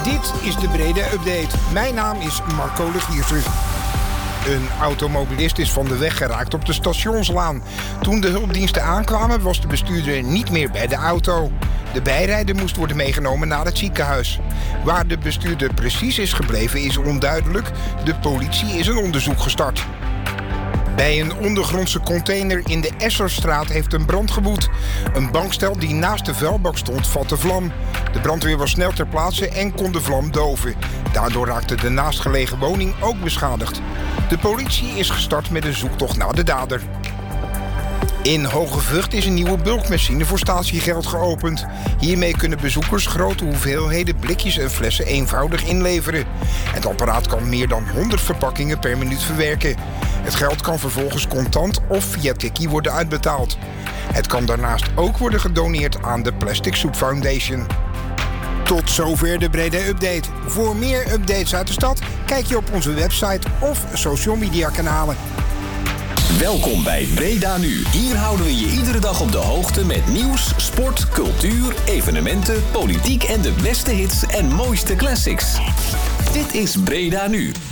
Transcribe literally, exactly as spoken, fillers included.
Dit is de Breda Update. Mijn naam is Marco de Giersen. Een automobilist is van de weg geraakt op de Stationslaan. Toen de hulpdiensten aankwamen was de bestuurder niet meer bij de auto. De bijrijder moest worden meegenomen naar het ziekenhuis. Waar de bestuurder precies is gebleven is onduidelijk. De politie is een onderzoek gestart. Bij een ondergrondse container in de Esserstraat heeft een brand gewoed. Een bankstel die naast de vuilbak stond vatte vlam. De brandweer was snel ter plaatse en kon de vlam doven. Daardoor raakte de naastgelegen woning ook beschadigd. De politie is gestart met een zoektocht naar de dader. In Hogevucht is een nieuwe bulkmachine voor statiegeld geopend. Hiermee kunnen bezoekers grote hoeveelheden blikjes en flessen eenvoudig inleveren. Het apparaat kan meer dan honderd verpakkingen per minuut verwerken. Het geld kan vervolgens contant of via tikkie worden uitbetaald. Het kan daarnaast ook worden gedoneerd aan de Plastic Soup Foundation. Tot zover de Breda Update. Voor meer updates uit de stad kijk je op onze website of social media kanalen. Welkom bij Breda Nu. Hier houden we je iedere dag op de hoogte met nieuws, sport, cultuur, evenementen, politiek en de beste hits en mooiste classics. Dit is Breda Nu.